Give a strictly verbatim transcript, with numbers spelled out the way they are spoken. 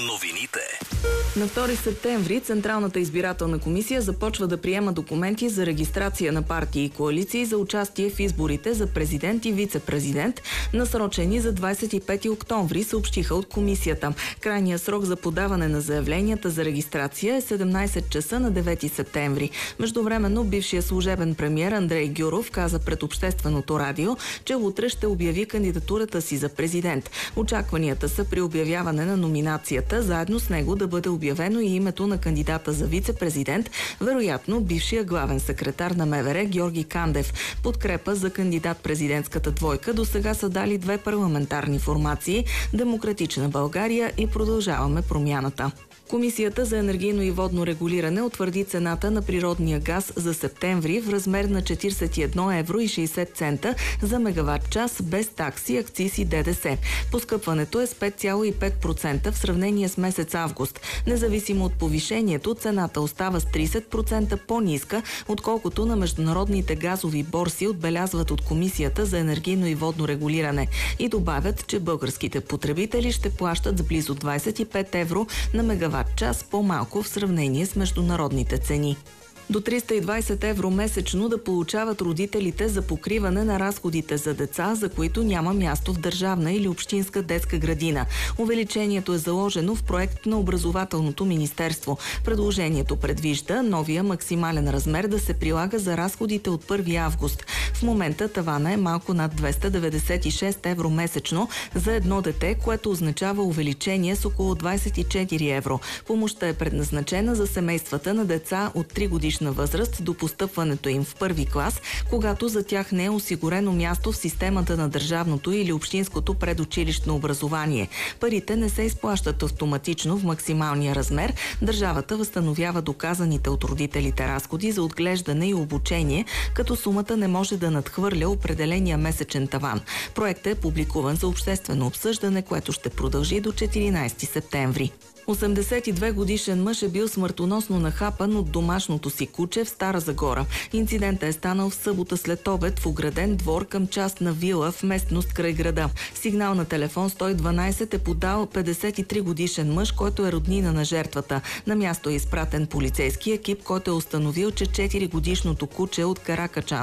Новините. На втори септември Централната избирателна комисия започва да приема документи за регистрация на партии и коалиции за участие в изборите за президент и вице-президент, насрочени за двадесет и пети октомври, съобщиха от комисията. Крайният срок за подаване на заявленията за регистрация е седемнадесет часа на девети септември. Междувременно бившия служебен премиер Андрей Гюров каза пред Общественото радио, че утре ще обяви кандидатурата си за президент. Очакванията са при обявяване на номинацията, заедно с него да бъде обявено и името на кандидата за вице-президент, вероятно бившия главен секретар на МВР Георги Кандев. Подкрепа за кандидат-президентската двойка до сега са дали две парламентарни формации – Демократична България и Продължаваме промяната. Комисията за енергийно и водно регулиране утвърди цената на природния газ за септември в размер на четиридесет и едно евро и шейсет цента за мегаватт час без такси, акциз и ДДС. Поскъпването е с пет цяло и пет процента в сравнение с месец август. Независимо от повишението, цената остава с тридесет процента по-ниска, отколкото на международните газови борси, отбелязват от Комисията за енергийно и водно регулиране. И добавят, че българските потребители ще плащат с близо двадесет и пет евро на мегаватт час по-малко в сравнение с международните цени. До триста и двадесет евро месечно да получават родителите за покриване на разходите за деца, за които няма място в държавна или общинска детска градина. Увеличението е заложено в проект на Образователното министерство. Предложението предвижда новия максимален размер да се прилага за разходите от първи август. В момента тавана е малко над двеста деветдесет и шест евро месечно за едно дете, което означава увеличение с около двадесет и четири евро. Помощта е предназначена за семействата на деца от три годишна възраст до постъпването им в първи клас, когато за тях не е осигурено място в системата на държавното или общинското предучилищно образование. Парите не се изплащат автоматично в максималния размер. Държавата възстановява доказаните от родителите разходи за отглеждане и обучение, като сумата не може да надхвърля определения месечен таван. Проектът е публикуван за обществено обсъждане, което ще продължи до четиринадесети септември. осемдесет и две годишен мъж е бил смъртоносно нахапан от домашното си куче в Стара Загора. Инцидентът е станал в събота след обед в ограден двор към частна вила в местност край града. Сигнал на телефон сто и дванадесет е подал петдесет и три годишен мъж, който е роднина на жертвата. На място е изпратен полицейски екип, който е установил, че четири годишното куче от Каракачан